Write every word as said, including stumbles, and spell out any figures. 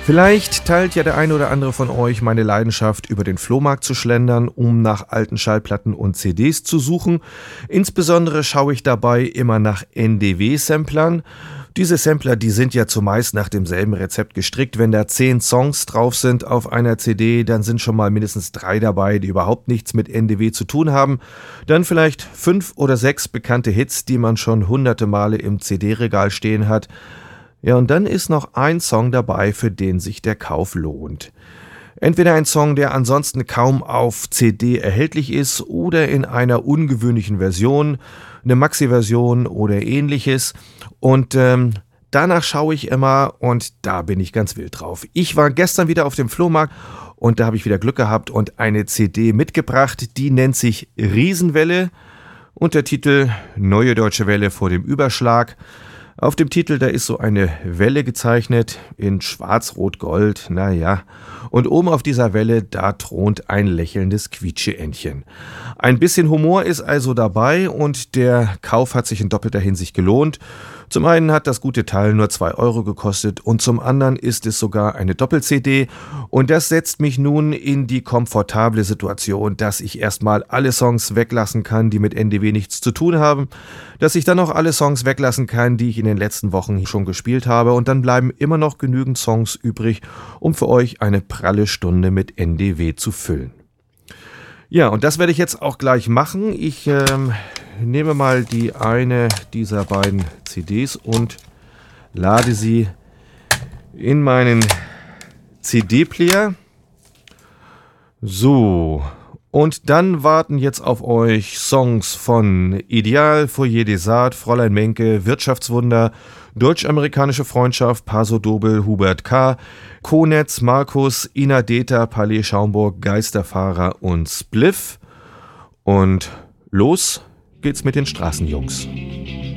Vielleicht teilt ja der eine oder andere von euch meine Leidenschaft, über den Flohmarkt zu schlendern, um nach alten Schallplatten und C Ds zu suchen. Insbesondere schaue ich dabei immer nach N D W-Samplern. Diese Sampler, die sind ja zumeist nach demselben Rezept gestrickt. Wenn da zehn Songs drauf sind auf einer C D, dann sind schon mal mindestens drei dabei, die überhaupt nichts mit N D W zu tun haben. Dann vielleicht fünf oder sechs bekannte Hits, die man schon hunderte Male im C D-Regal stehen hat. Ja, und dann ist noch ein Song dabei, für den sich der Kauf lohnt. Entweder ein Song, der ansonsten kaum auf C D erhältlich ist, oder in einer ungewöhnlichen Version, eine Maxi-Version oder ähnliches. Und ähm, danach schaue ich immer und da bin ich ganz wild drauf. Ich war gestern wieder auf dem Flohmarkt und da habe ich wieder Glück gehabt und eine C D mitgebracht, die nennt sich Riesenwelle und der Titel Neue Deutsche Welle vor dem Überschlag. Auf dem Titel, da ist so eine Welle gezeichnet in schwarz-rot-gold, naja. Und oben auf dieser Welle, da thront ein lächelndes Quietscheentchen. Ein bisschen Humor ist also dabei und der Kauf hat sich in doppelter Hinsicht gelohnt. Zum einen hat das gute Teil nur zwei Euro gekostet und zum anderen ist es sogar eine Doppel-C D und das setzt mich nun in die komfortable Situation, dass ich erstmal alle Songs weglassen kann, die mit N D W nichts zu tun haben, dass ich dann auch alle Songs weglassen kann, die ich in den letzten Wochen schon gespielt habe und dann bleiben immer noch genügend Songs übrig, um für euch eine pralle Stunde mit N D W zu füllen. Ja, und das werde ich jetzt auch gleich machen. Ich ähm, nehme mal die eine dieser beiden C Ds und lade sie in meinen C D-Player. So, und dann warten jetzt auf euch Songs von Ideal, Foyer des Arts, Fräulein Menke, Wirtschaftswunder, Deutsch-amerikanische Freundschaft, Paso Dobel, Hubert K., Konetz, Markus, Ina Deta, Palais Schaumburg, Geisterfahrer und Spliff. Und los geht's mit den Straßenjungs.